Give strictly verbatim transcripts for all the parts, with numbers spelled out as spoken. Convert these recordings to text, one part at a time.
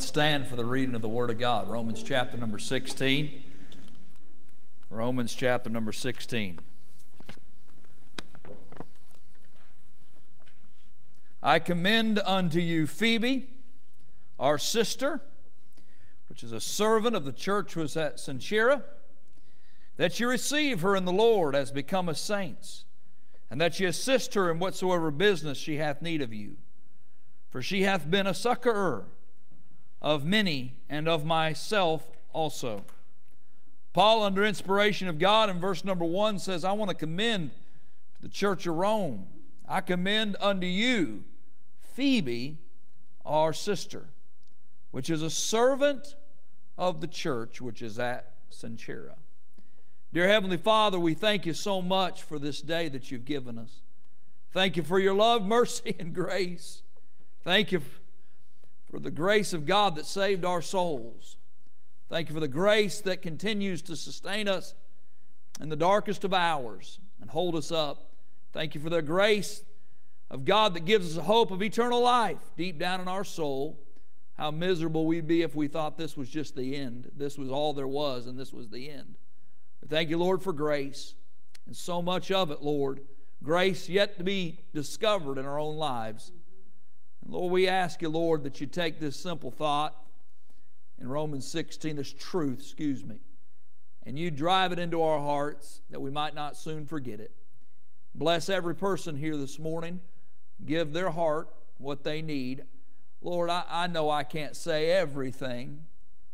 Let's stand for the reading of the Word of God. Romans chapter number sixteen. Romans chapter number sixteen. I commend unto you Phoebe, our sister, which is a servant of the church which was at Cenchrea, that you receive her in the Lord as becometh saints, and that you assist her in whatsoever business she hath need of you. For she hath been a succorer of many, and of myself also. Paul, under inspiration of God, in verse number one, says, I want to commend to the church of Rome, I commend unto you Phoebe, our sister, which is a servant of the church which is at Cenchrea. Dear Heavenly Father, we thank you so much for this day that you've given us. Thank you for your love, mercy, and grace. Thank you for the grace of God that saved our souls. Thank you for the grace that continues to sustain us in the darkest of hours and hold us up. Thank you for the grace of God that gives us a hope of eternal life deep down in our soul. How miserable we'd be if we thought this was just the end. This was all there was, and this was the end. But thank you, Lord, for grace, and so much of it, Lord. Grace yet to be discovered in our own lives. And Lord, we ask you, Lord, that you take this simple thought in Romans sixteen, this truth, excuse me, and you drive it into our hearts that we might not soon forget it. Bless every person here this morning. Give their heart what they need. Lord, I, I know I can't say everything.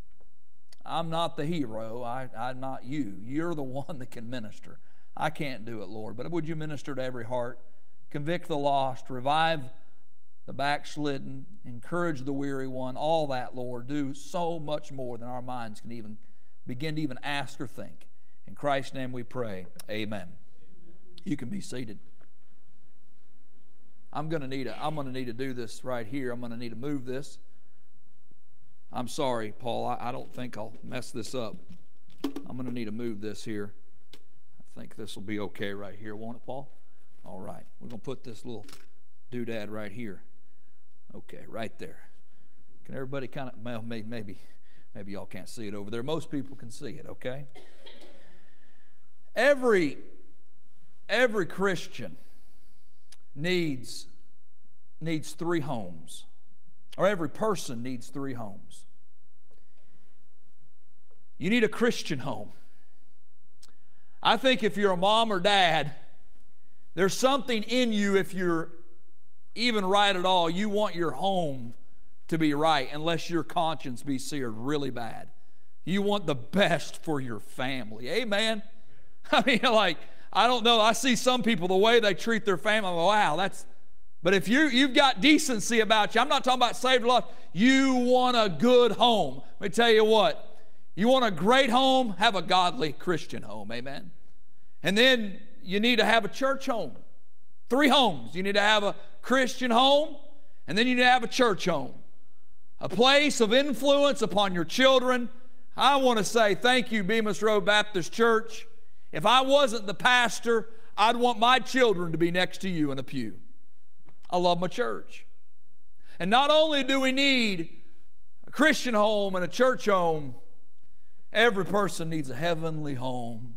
I'm not the hero. I, I'm not you. You're the one that can minister. I can't do it, Lord. But would you minister to every heart? Convict the lost. Revive the backslidden. Encourage the weary one. All that, Lord. Do so much more than our minds can even begin to even ask or think. In Christ's name we pray. Amen. You can be seated. I'm going to need a, I'm going to need to do this right here. I'm going to need to move this. I'm sorry, Paul. I, I don't think I'll mess this up. I'm going to need to move this here. I think this will be okay right here, won't it, Paul? All right. We're going to put this little doodad right here. Okay, right there. Can everybody kind of, well, maybe, maybe, maybe y'all can't see it over there. Most people can see it, okay? Every, every Christian needs, needs three homes. Or every person needs three homes. You need a Christian home. I think if you're a mom or dad, there's something in you, if you're even right at all, you want your home to be right, unless your conscience be seared really bad. You want the best for your family. Amen? I mean, like, I don't know. I see some people, the way they treat their family, wow, that's... But if you, you've got decency about you, I'm not talking about saved life, you want a good home. Let me tell you what, you want a great home, have a godly Christian home, amen? And then you need to have a church home. Three homes. You need to have a Christian home, and then you need to have a church home. A place of influence upon your children. I want to say thank you, Bemis Road Baptist Church. If I wasn't the pastor, I'd want my children to be next to you in a pew. I love my church. And not only do we need a Christian home and a church home, every person needs a heavenly home.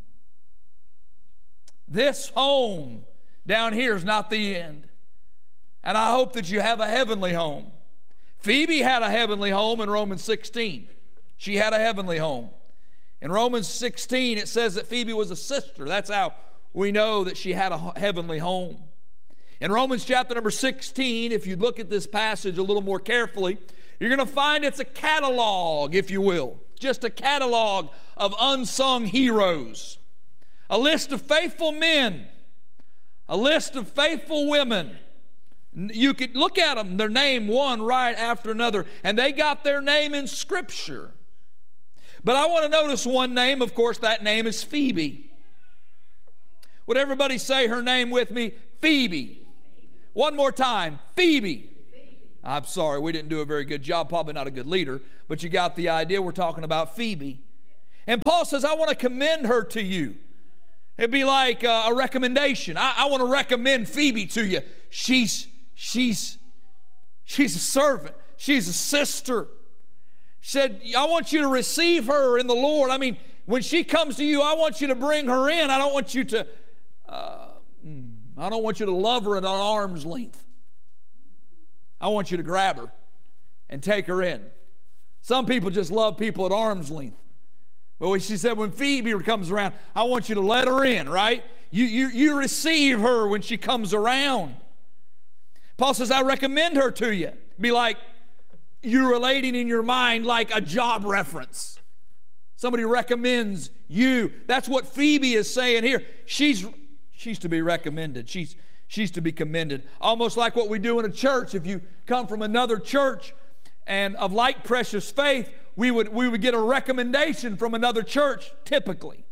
This home down here is not the end. And I hope that you have a heavenly home. Phoebe had a heavenly home in Romans sixteen. She had a heavenly home. In Romans sixteen, it says that Phoebe was a sister. That's how we know that she had a heavenly home. In Romans chapter number sixteen, if you look at this passage a little more carefully, you're going to find it's a catalog, if you will. Just a catalog of unsung heroes. A list of faithful men. A list of faithful women. You could look at them, their name one right after another, and they got their name in Scripture. But I want to notice one name. Of course, that name is Phoebe. Would everybody say her name with me? Phoebe. One more time, Phoebe. I'm sorry, we didn't do a very good job, probably not a good leader, but you got the idea. We're talking about Phoebe. And Paul says, I want to commend her to you. It'd be like uh, a recommendation. I, I want to recommend Phoebe to you. She's, she's, she's a servant. She's a sister. said, I want you to receive her in the Lord. I mean, when she comes to you, I want you to bring her in. I don't want you to, uh, I don't want you to love her at an arm's length. I want you to grab her and take her in. Some people just love people at arm's length. But when she said, when Phoebe comes around, I want you to let her in, right? You, you, you receive her when she comes around. Paul says, I recommend her to you. Be like you're relating in your mind like a job reference. Somebody recommends you. That's what Phoebe is saying here. She's, she's to be recommended. She's, she's to be commended. Almost like what we do in a church. If you come from another church and of like precious faith, we would, we would get a recommendation from another church, typically.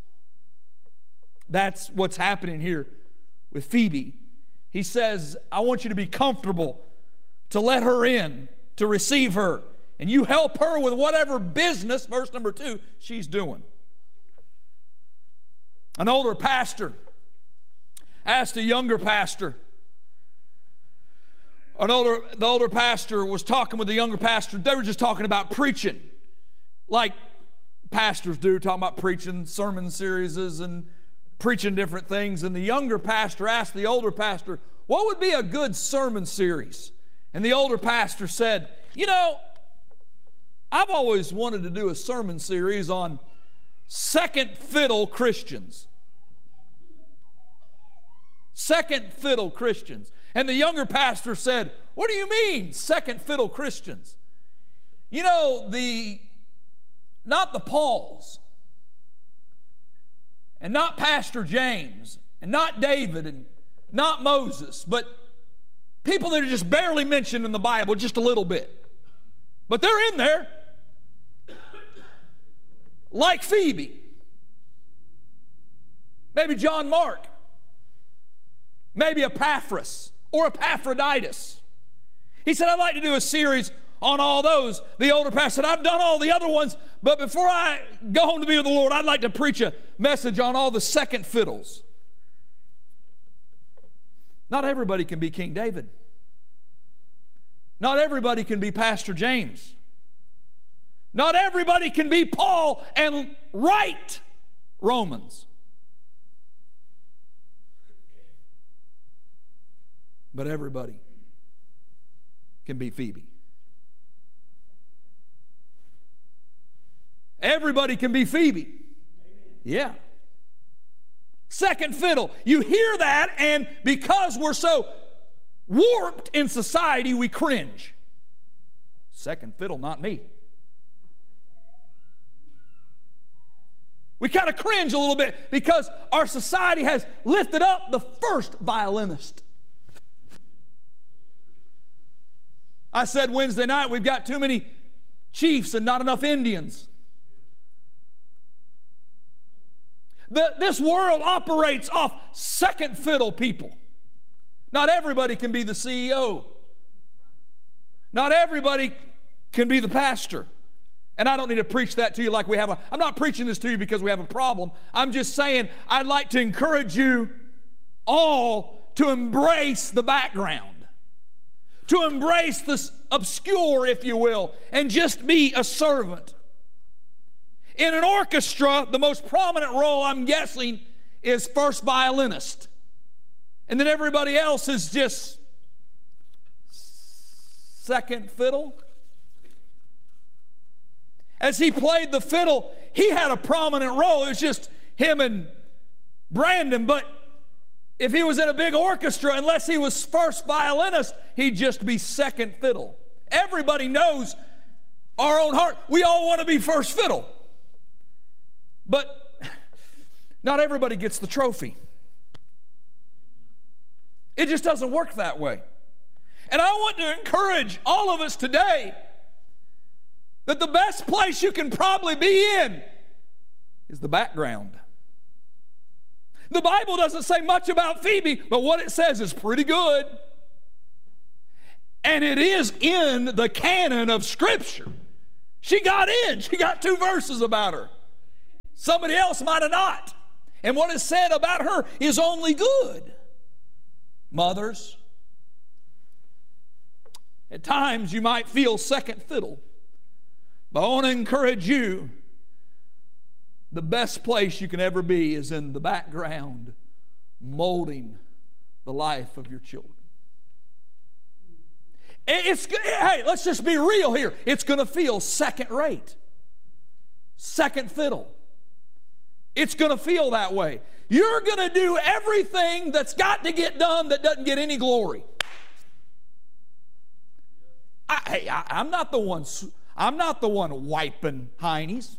That's what's happening here with Phoebe. He says, I want you to be comfortable to let her in, to receive her. And you help her with whatever business, verse number two, she's doing. An older pastor asked a younger pastor. An older, the older pastor was talking with the younger pastor. They were just talking about preaching, like pastors do, talking about preaching sermon series and preaching different things. And the younger pastor asked the older pastor, what would be a good sermon series? And the older pastor said, you know, I've always wanted to do a sermon series on second fiddle Christians. Second fiddle Christians. And the younger pastor said, what do you mean, second fiddle Christians? You know, the not the Pauls, and not Pastor James, and not David, and not Moses, but people that are just barely mentioned in the Bible, just a little bit. But they're in there. Like Phoebe. Maybe John Mark. Maybe Epaphras or Epaphroditus. He said, I'd like to do a series on all those. The older pastor said, I've done all the other ones, but before I go home to be with the Lord, I'd like to preach a message on all the second fiddles. Not everybody can be King David. Not everybody can be Pastor James. Not everybody can be Paul and write Romans. But everybody can be Phoebe. Everybody can be Phoebe. Yeah. Second fiddle. You hear that, and because we're so warped in society, we cringe. Second fiddle, not me. We kind of cringe a little bit because our society has lifted up the first violinist. I said Wednesday night, we've got too many chiefs and not enough Indians. The, this world operates off second fiddle people. Not everybody can be the C E O. Not everybody can be the pastor. And I don't need to preach that to you like we have a, I'm not preaching this to you because we have a problem. I'm just saying I'd like to encourage you all to embrace the background. To embrace this obscure, if you will, and just be a servant. In an orchestra, the most prominent role, I'm guessing, is first violinist. And then everybody else is just second fiddle. As he played the fiddle, he had a prominent role. It was just him and Brandon. But if he was in a big orchestra, unless he was first violinist, he'd just be second fiddle. Everybody knows our own heart. We all want to be first fiddle. But not everybody gets the trophy. It just doesn't work that way. And I want to encourage all of us today that the best place you can probably be in is the background. The Bible doesn't say much about Phoebe, but what it says is pretty good. And it is in the canon of Scripture. She got in. She got two verses about her. Somebody else might have not. And what is said about her is only good. Mothers, at times you might feel second fiddle But I want to encourage you, the best place you can ever be is in the background, molding the life of your children. It's, hey, let's just be real here. It's going to feel second rate, second fiddle. It's going to feel that way. You're going to do everything that's got to get done that doesn't get any glory. I, hey, I, I'm not the one. I'm not the one wiping heinies.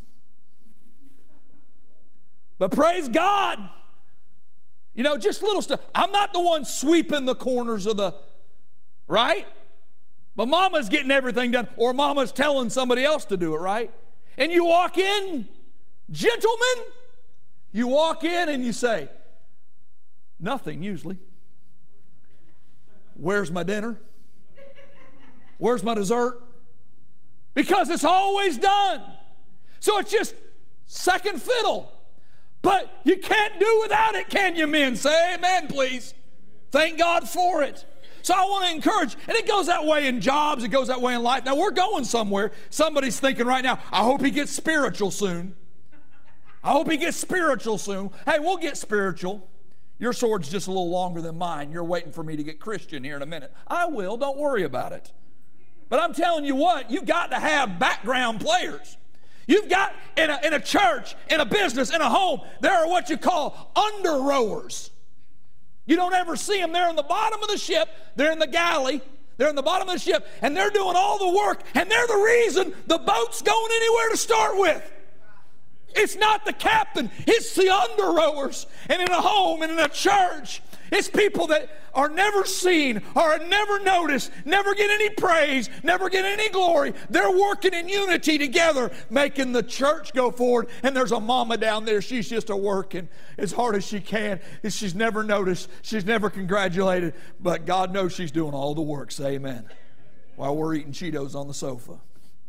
But praise God, you know, just little stuff. I'm not the one sweeping the corners of the, right? But mama's getting everything done, or mama's telling somebody else to do it, right? And you walk in, gentlemen, you walk in and you say, nothing usually. Where's my dinner? Where's my dessert? Because it's always done. So it's just second fiddle. But you can't do without it, can you, men? Say amen, please. Thank God for it. So I want to encourage, and it goes that way in jobs, it goes that way in life. Now we're going somewhere. Somebody's thinking right now, I hope he gets spiritual soon. I hope he gets spiritual soon. Hey, we'll get spiritual. Your sword's just a little longer than mine. You're waiting for me to get Christian here in a minute. I will, don't worry about it. But I'm telling you what, you've got to have background players. You've got, in a, in a church, in a business, in a home, there are what you call under rowers. You don't ever see them. They're in the bottom of the ship. They're in the galley. They're in the bottom of the ship, and they're doing all the work, and they're the reason the boat's going anywhere to start with. It's not the captain. It's the under rowers. And in a home and in a church, it's people that are never seen, are never noticed, never get any praise, never get any glory. They're working in unity together, making the church go forward. And there's a mama down there. She's just a working as hard as she can. And she's never noticed. She's never congratulated. But God knows she's doing all the work. Say amen. While we're eating Cheetos on the sofa.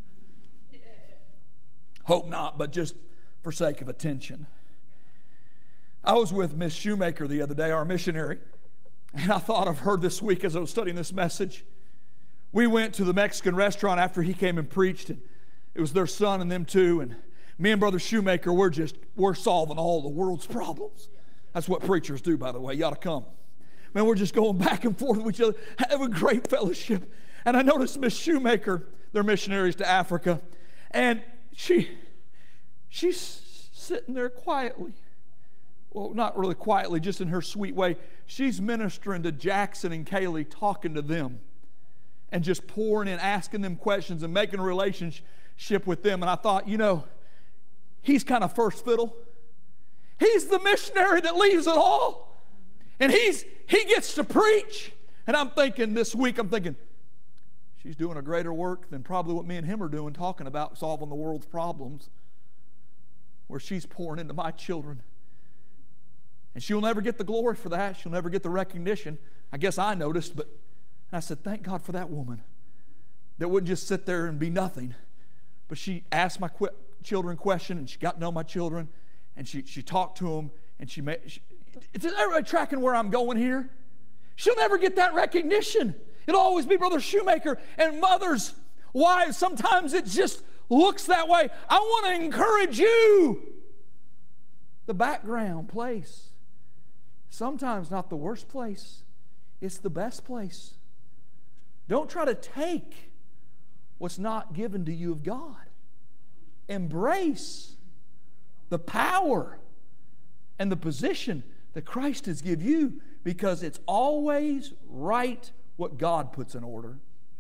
Hope not, but just for sake of attention. I was with Miss Shoemaker the other day, our missionary, and I thought of her this week as I was studying this message. We went to the Mexican restaurant after he came and preached, and it was their son and them two, and me and Brother Shoemaker, we're just, we're solving all the world's problems. That's what preachers do, by the way. You ought to come. Man, we're just going back and forth with each other, having great fellowship. And I noticed Miss Shoemaker, they're missionaries to Africa, and she, she's sitting there quietly. Well, not really quietly, just in her sweet way. She's ministering to Jackson and Kaylee, talking to them and just pouring in, asking them questions and making a relationship with them. And I thought, you know, he's kind of first fiddle. He's the missionary that leaves it all. And he's he gets to preach. And I'm thinking this week, I'm thinking, she's doing a greater work than probably what me and him are doing, talking about solving the world's problems, where she's pouring into my children. And she'll never get the glory for that. She'll never get the recognition. I guess I noticed, but I said, thank God for that woman that wouldn't just sit there and be nothing. But she asked my qu- children questions, and she got to know my children, and she, she talked to them, and she made... She, is everybody tracking where I'm going here? She'll never get that recognition. It'll always be Brother Shoemaker. And mothers, wives, sometimes it just looks that way. I want to encourage you. The background place. Sometimes not the worst place. It's the best place. Don't try to take what's not given to you of God. Embrace the power and the position that Christ has given you, because it's always right what God puts in order.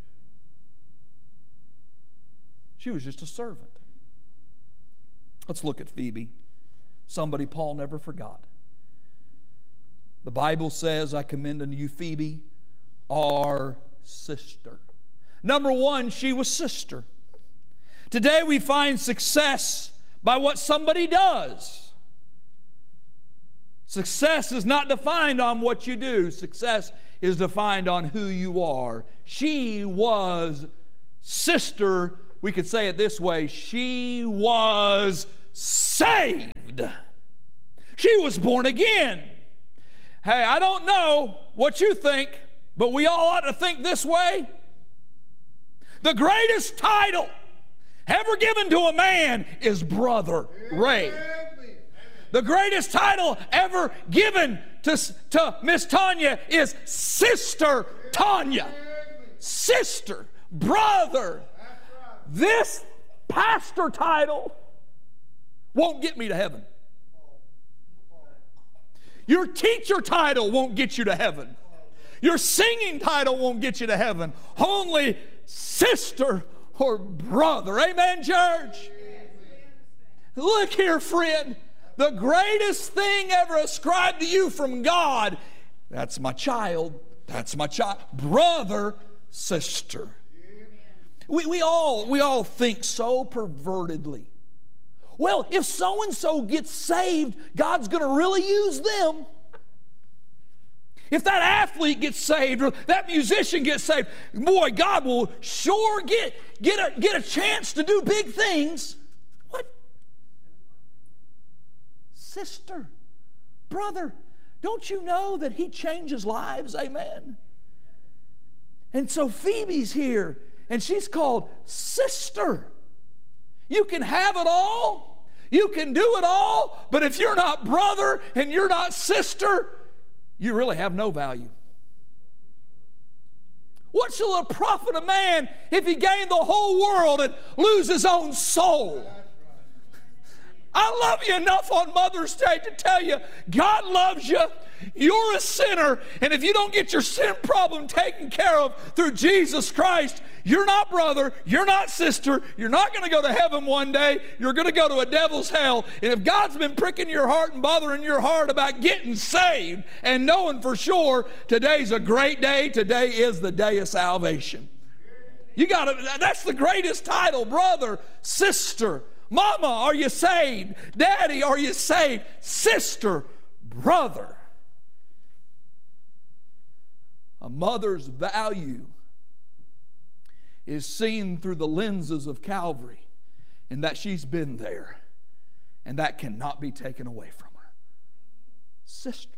She was just a servant. Let's look at Phoebe, somebody Paul never forgot. The Bible says, I commend unto you Phoebe, our sister. Number one, she was sister. Today we find success by what somebody does. Success is not defined on what you do. Success is defined on who you are. She was sister. We could say it this way. She was saved. She was born again. Hey, I don't know what you think, but we all ought to think this way. The greatest title ever given to a man is Brother Ray. The greatest title ever given to, to Miss Tanya is Sister Tanya. Sister, brother. This pastor title won't get me to heaven. Your teacher title won't get you to heaven. Your singing title won't get you to heaven. Only sister or brother. Amen, church? Look here, friend. The greatest thing ever ascribed to you from God, that's my child. That's my child. Brother, sister. We, we, all, we all think so pervertedly. Well, if so-and-so gets saved, God's going to really use them. If that athlete gets saved or that musician gets saved, boy, God will sure get, get, a, get a chance to do big things. What? Sister, brother, don't you know that He changes lives? Amen. And so Phoebe's here, and she's called sister. You can have it all. You can do it all. But if you're not brother and you're not sister, you really have no value. What shall it profit a man if he gain the whole world and lose his own soul? I love you enough on Mother's Day to tell you, God loves you. You're a sinner, and if you don't get your sin problem taken care of through Jesus Christ, you're not brother, you're not sister, you're not going to go to heaven one day, you're going to go to a devil's hell. And if God's been pricking your heart and bothering your heart about getting saved and knowing for sure today's a great day, today is the day of salvation. You got to, that's the greatest title, brother, sister. Mama, are you saved? Daddy, are you saved? Sister, brother. A mother's value is seen through the lenses of Calvary, and that she's been there, and that cannot be taken away from her. Sister.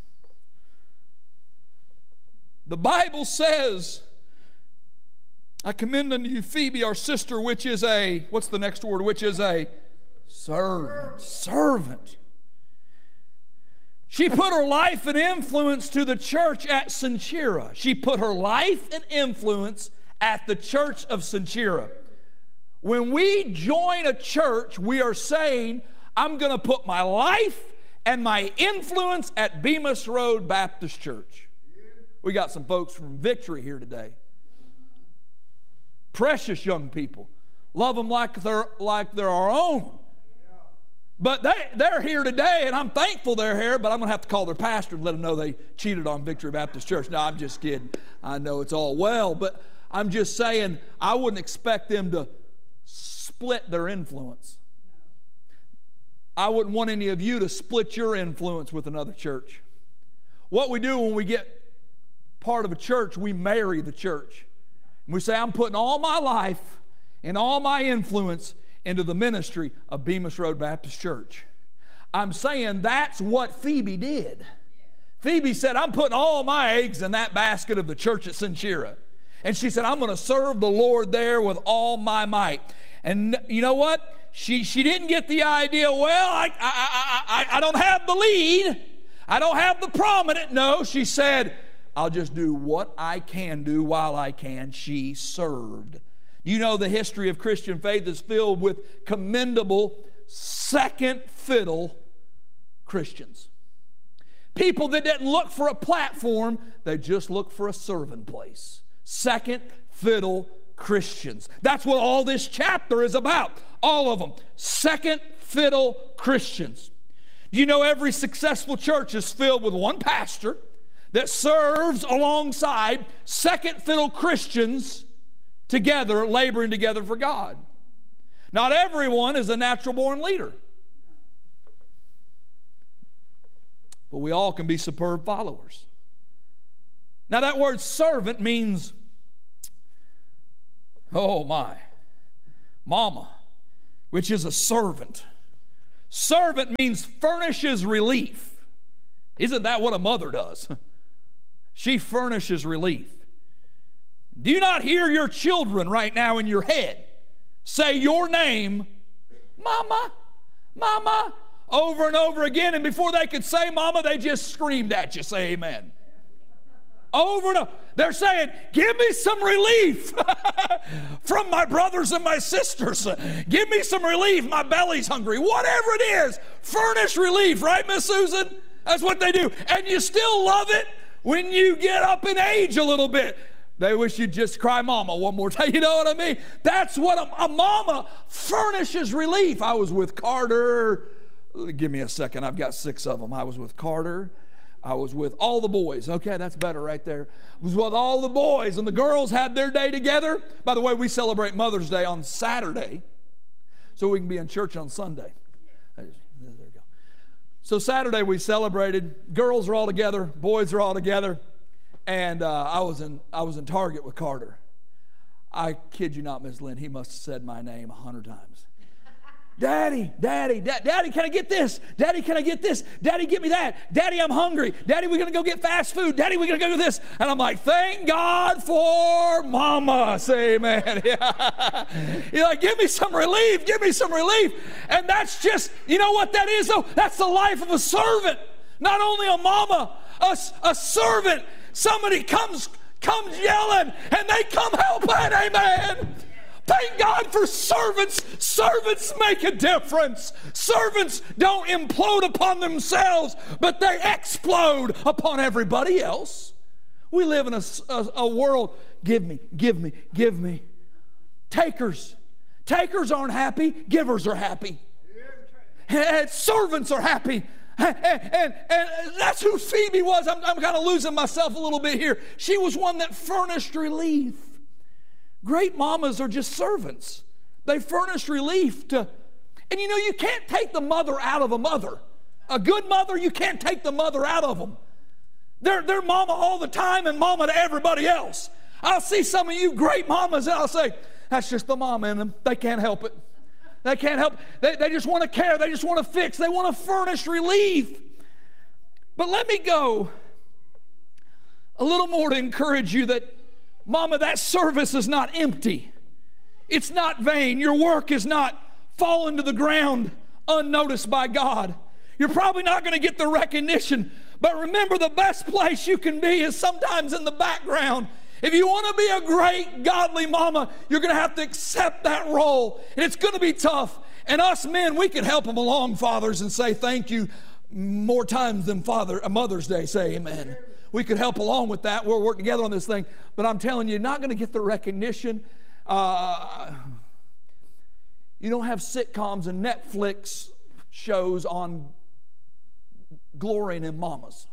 The Bible says, I commend unto you Phoebe, our sister, which is a, what's the next word? Which is a servant. Servant. She put her life and influence to the church at Cenchrea. She put her life and influence at the church of Cenchrea. When we join a church, we are saying, I'm going to put my life and my influence at Bemis Road Baptist Church. We got some folks from Victory here today. Precious young people. Love them like they're, like they're our own. But they, they're here today, and I'm thankful they're here, but I'm going to have to call their pastor and let them know they cheated on Victory Baptist Church. No, I'm just kidding. I know it's all well, but I'm just saying I wouldn't expect them to split their influence. I wouldn't want any of you to split your influence with another church. What we do when we get part of a church, we marry the church. And we say, I'm putting all my life and all my influence into the ministry of Bemis Road Baptist Church. I'm saying that's what Phoebe did. Phoebe said, I'm putting all my eggs in that basket of the church at Cenchrea. And she said, I'm going to serve the Lord there with all my might. And you know what? She, she didn't get the idea, well, I, I, I, I don't have the lead. I don't have the prominent. No, she said, I'll just do what I can do while I can. She served. You know, the history of Christian faith is filled with commendable second fiddle Christians. People that didn't look for a platform, they just looked for a serving place. Second fiddle Christians. That's what all this chapter is about. All of them. Second fiddle Christians. You know, every successful church is filled with one pastor that serves alongside second fiddle Christians together, laboring together for God. Not everyone is a natural born leader. But we all can be superb followers. Now that word servant means, oh my, mama, which is a servant. Servant means furnishes relief. Isn't that what a mother does? She furnishes relief. Do you not hear your children right now in your head? say your name, Mama, Mama, over and over again. And before they could say Mama, they just screamed at you. Say amen. Over and over. They're saying, give me some relief from my brothers and my sisters. Give me some relief. My belly's hungry. Whatever it is, furnish relief. Right, Miss Susan? That's what they do. And you still love it when you get up in age a little bit. They wish you'd just cry mama one more time. You know what I mean? That's what a, a mama furnishes relief. I was with Carter. Give me a second. I've got six of them. I was with Carter. I was with all the boys. Okay, that's better right there. I was with all the boys, and the girls had their day together. By the way, we celebrate Mother's Day on Saturday, so we can be in church on Sunday. There we go. So Saturday we celebrated. Girls are all together. Boys are all together. And uh, I was in I was in Target with Carter. I kid you not, Miss Lynn, he must have said my name a hundred times. Daddy, Daddy, da- Daddy, can I get this? Daddy, can I get this? Daddy, get me that. Daddy, I'm hungry. Daddy, we're going to go get fast food. Daddy, we're going to go do this. And I'm like, thank God for Mama. Say amen. Yeah. You're like, give me some relief. Give me some relief. And that's just, you know what that is, though? That's the life of a servant. Not only a mama, a, a servant. Somebody comes, comes yelling, and they come helping. Amen. Thank God for servants. Servants make a difference. Servants don't implode upon themselves, but they explode upon everybody else. We live in a, a, a world, give me, give me, give me. Takers. Takers aren't happy. Givers are happy. And servants are happy. And, and, and that's who Phoebe was. I'm, I'm kind of losing myself a little bit here. She was one that furnished relief. Great mamas are just servants. They furnish relief to, and you know, you can't take the mother out of a mother. A good mother, you can't take the mother out of them. They're, they're mama all the time and mama to everybody else. I'll see some of you great mamas and I'll say, that's just the mama in them. They can't help it. They can't help. They, they just want to care. They just want to fix. They want to furnish relief. But let me go a little more to encourage you that, Mama, that service is not empty. It's not vain. Your work is not fallen to the ground unnoticed by God. You're probably not going to get the recognition. But remember, the best place you can be is sometimes in the background. If you want to be a great, godly mama, you're going to have to accept that role. And it's going to be tough. And us men, we can help them along, fathers, and say thank you more times than Father, a Mother's Day. Say amen. We could help along with that. We'll work together on this thing. But I'm telling you, you're not going to get the recognition. Uh, you don't have sitcoms and Netflix shows on glorying in mamas.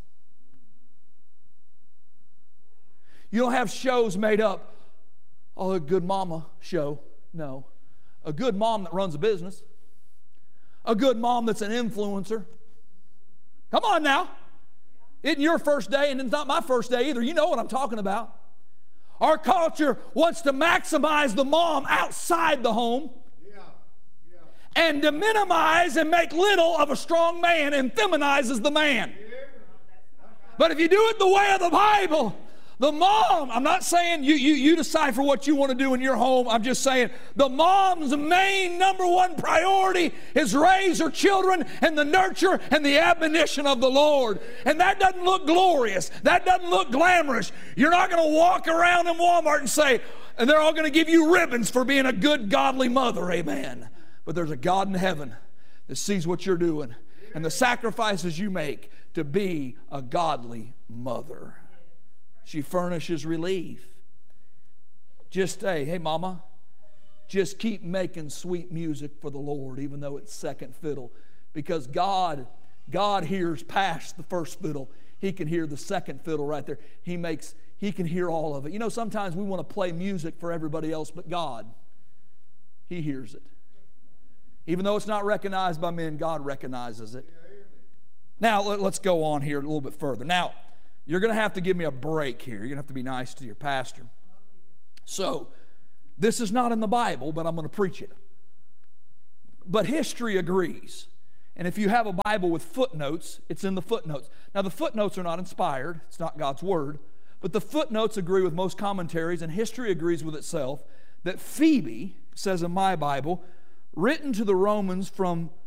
You don't have shows made up, oh, a good mama show. No. A good mom that runs a business. A good mom that's an influencer. Come on now. Isn't your first day, and it's not my first day either. You know what I'm talking about. Our culture wants to maximize the mom outside the home. Yeah. Yeah. And to minimize and make little of a strong man and feminizes the man. Yeah. But if you do it the way of the Bible, the mom, I'm not saying you, you, you decide for what you want to do in your home. I'm just saying the mom's main number one priority is raise her children and the nurture and the admonition of the Lord. And that doesn't look glorious. That doesn't look glamorous. You're not going to walk around in Walmart and say, and they're all going to give you ribbons for being a good, godly mother. Amen. But there's a God in heaven that sees what you're doing and the sacrifices you make to be a godly mother. She furnishes relief. Just say, hey, mama, just keep making sweet music for the Lord, even though it's second fiddle. Because God, God hears past the first fiddle. He can hear the second fiddle right there. He makes, He can hear all of it. You know, sometimes we want to play music for everybody else, but God, He hears it. Even though it's not recognized by men, God recognizes it. Now, let's go on here a little bit further. Now, you're going to have to give me a break here. You're going to have to be nice to your pastor. So, this is not in the Bible, but I'm going to preach it. But history agrees. And if you have a Bible with footnotes, it's in the footnotes. Now, the footnotes are not inspired. It's not God's Word. But the footnotes agree with most commentaries, and history agrees with itself, that Phoebe, says in my Bible, written to the Romans from